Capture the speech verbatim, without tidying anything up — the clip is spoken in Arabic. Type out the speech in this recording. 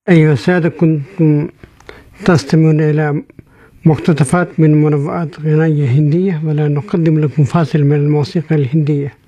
أيها السادة، كنتم تستمعون إلى مقتطفات من مرافعات غنائية هندية، ولا نقدم لكم فاصل من الموسيقى الهندية.